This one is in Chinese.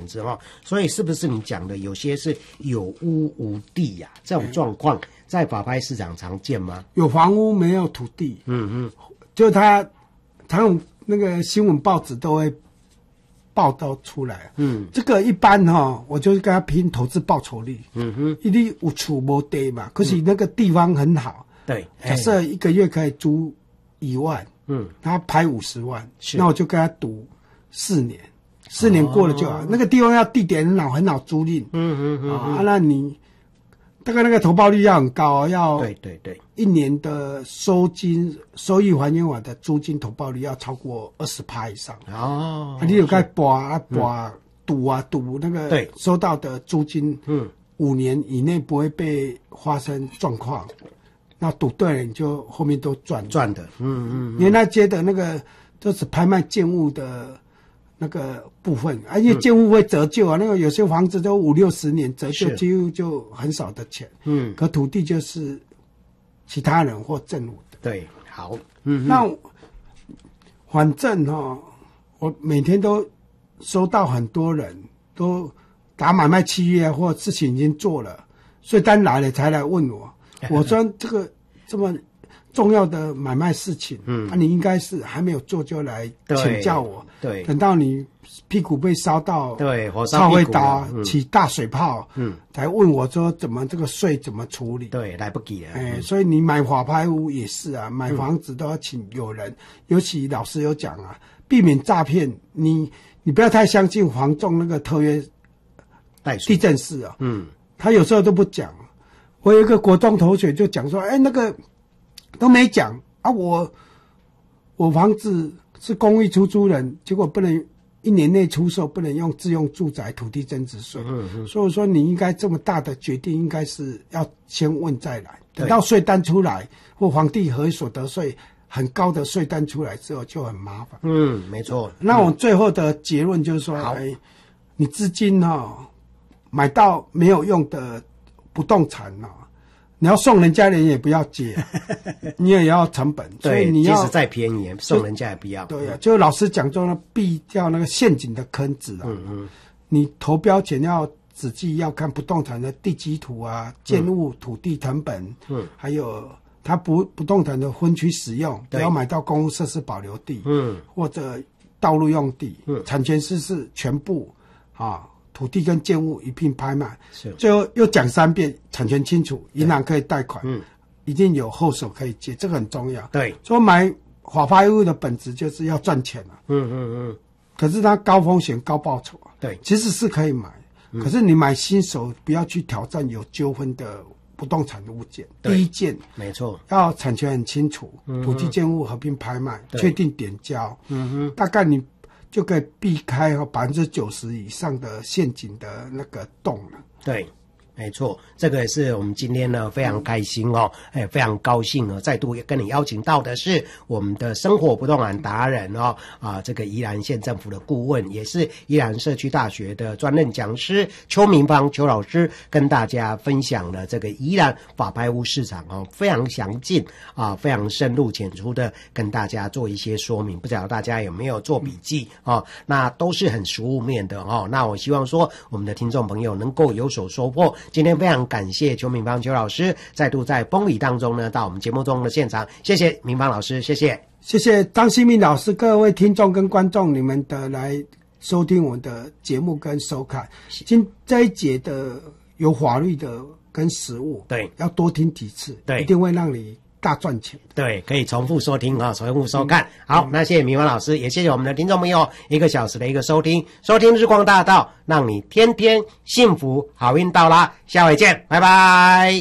子哈。所以是不是你讲的有些是有屋无地呀、这种状况在法拍市场常见吗？ 有房屋没有土地，就他常那个新闻报纸都会报道出来，这个一般我就是跟他拼投资报酬率，一定有厝无地嘛，可是那个地方很好， 对， 假设一个月可以租1万，他拍50万，那我就跟他赌4年，4年过了就好，那个地方要地点很好租赁，那你大概那个投报率要很高要对 1年的收益还原法的租金投报率要超过20%以上你有该赌那个收到的租金，5年以内不会被发生状况，那赌对了你就后面都赚的，因为那接的那个就是拍卖建物的那个部分因为建物会折旧那个有些房子都50-60年折旧，几乎就很少的钱，可土地就是其他人或政府的。 对，好， 那反正我每天都收到很多人都打买卖契约或事情已经做了，税单来了才来问我，我说这个这么重要的买卖事情，你应该是还没有做就来请教我， 对， 等到你屁股被烧到， 对，火烧屁股起大水泡，才问我说怎么这个税怎么处理， 对，来不及了， 所以你买法拍屋也是买房子都要请有人，尤其老师有讲避免诈骗，你不要太相信房仲那个特约地震师他有时候都不讲。我有一个国中同学就讲说，那个都没讲我房子是公寓出租人，结果不能1年内出售，不能用自用住宅土地增值税，所以说你应该这么大的决定应该是要先问再来，等到税单出来或房地合一所得税很高的税单出来之后就很麻烦。 没错。 那我最后的结论就是说，你资金买到没有用的不动产你要送人家人也不要接，你也要成本，所以你要即使再便宜送人家也不要。 对就老师讲说避掉那个陷阱的坑子你投标前要仔细要看不动产的地基图建物土地成本，还有它不动产的分区使用，不要买到公共设施保留地，或者道路用地，产权是全部土地跟建物一并拍卖，最后又讲3遍，产权清楚，银行可以贷款，一定有后手可以接，这个很重要。 对， 所以买法拍屋的本质就是要赚钱可是它高风险高报酬对， 其实是可以买，可是你买新手不要去挑战有纠纷的不动产的物件。第一件没错， 要产权很清楚，土地建物合并拍卖，确定点交，大概你就可以避开90%以上的陷阱的那个洞了。 对，没错，这个也是我们今天呢非常开心非常高兴再度跟你邀请到的是我们的生活不动产达人这个宜兰县政府的顾问，也是宜兰社区大学的专任讲师邱明芳邱老师，跟大家分享了这个宜兰法拍屋市场非常详尽非常深入浅出的跟大家做一些说明，不知道大家有没有做笔记那都是很实务面的那我希望说我们的听众朋友能够有所收获。今天非常感谢邱明芳邱老师再度在风雨当中呢到我们节目中的现场，谢谢明芳老师，谢谢张新民老师，各位听众跟观众，你们的来收听我的节目跟收看。这一节的有法律的跟实务，对，要多听几次，对，一定会让你大赚钱。对，可以重复收听重复收看。好，那谢谢明芳老师，也谢谢我们的听众朋友1个小时的一个收听日光大道，让你天天幸福，好运到啦，下回见，拜拜。